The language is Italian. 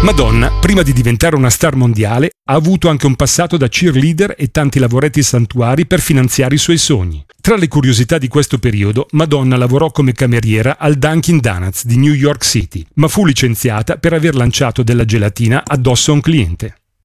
Madonna, prima di diventare una star mondiale, ha avuto anche un passato da cheerleader e tanti lavoretti santuari per finanziare i suoi sogni. Tra le curiosità di questo periodo, Madonna lavorò come cameriera al Dunkin' Donuts di New York City, ma fu licenziata per aver lanciato della gelatina addosso a un cliente.